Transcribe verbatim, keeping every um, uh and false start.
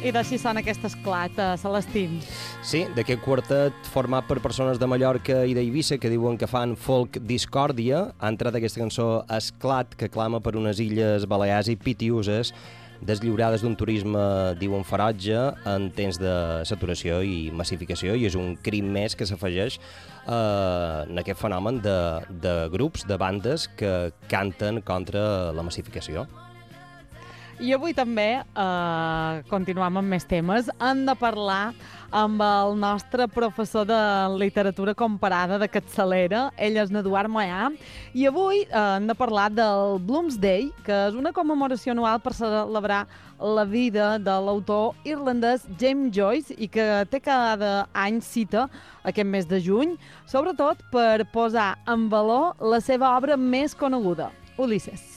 I d'així sona aquest esclat, uh, Celestín. Sí, d'aquest quartet format per persones de Mallorca i d'Eivissa que diuen que fan folk discòrdia. Ha entrat aquesta cançó Esclat, que clama per unes illes Balears i pitiuses deslliurades d'un turisme, diuen, ferotge en temps de saturació i massificació, i és un crim més que s'afegeix eh, en aquest fenomen de, de grups, de bandes que canten contra la massificació. I avui també, eh, continuam amb més temes, hem de parlar amb el nostre professor de literatura comparada de capçalera, ell és Eduard Moyà, i avui eh, hem de parlar del Bloomsday, que és una commemoració anual per celebrar la vida de l'autor irlandès James Joyce i que té cada any cita aquest mes de juny, sobretot per posar en valor la seva obra més coneguda, Ulisses.